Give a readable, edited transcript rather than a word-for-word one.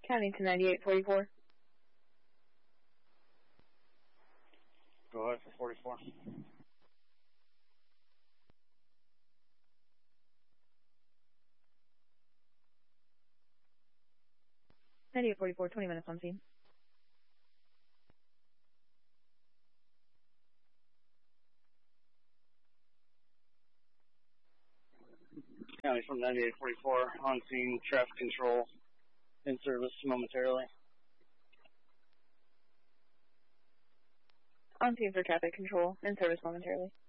County to 9844. Go ahead for 44. 9844, 20 minutes on scene. County from 9844, on scene, traffic control, in service momentarily. On scene for traffic control, in service momentarily.